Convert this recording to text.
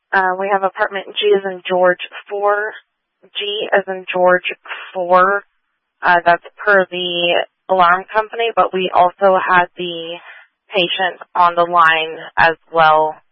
We have apartment G as in George 4, G as in George 4. That's per the alarm company, but we also had the patient on the line as well